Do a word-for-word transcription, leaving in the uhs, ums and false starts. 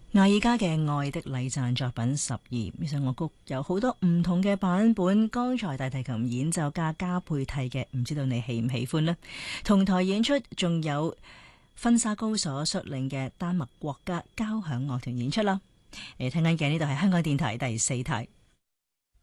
艾爾加嘅《愛的禮讚》作品十二，呢首樂曲有好多唔同嘅版本，剛才大提琴演奏家加佩蒂嘅，唔知道你喜唔喜歡呢？同台演出仲有婚紗高所率領嘅丹麥國家交響樂團演出啦。你聽緊嘅呢度係香港電台第四台。